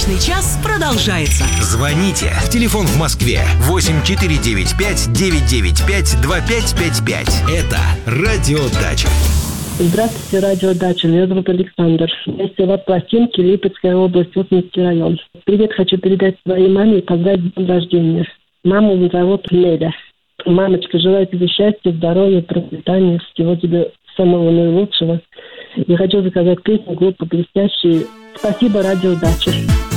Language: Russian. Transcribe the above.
Брачный час продолжается. Звоните. Телефон в Москве 8495-995-2555. Это Радио Дача. Здравствуйте, Радио Дача. Меня зовут Александр. Я села Пластинки, Липецкая область, Утинский район. Привет хочу передать своей маме и поздравить с днем рождения. Маму зовут Неля. Мамочка, желаю тебе счастья, здоровья, процветания, всего тебе самого наилучшего. Я хочу заказать песню группы «Блестящие». Спасибо, Радио Дача.